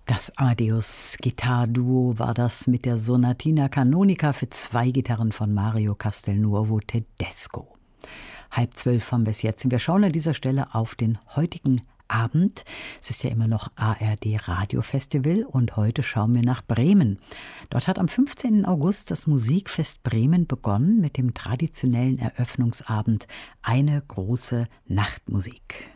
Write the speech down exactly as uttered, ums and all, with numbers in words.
Das Amadeus Gitarduo war das mit der Sonatina Canonica für zwei Gitarren von Mario Castelnuovo Tedesco. Halb zwölf haben wir es jetzt. Wir schauen an dieser Stelle auf den heutigen Abend. Es ist ja immer noch A R D Radiofestival und heute schauen wir nach Bremen. Dort hat am fünfzehnten August das Musikfest Bremen begonnen mit dem traditionellen Eröffnungsabend Eine große Nachtmusik.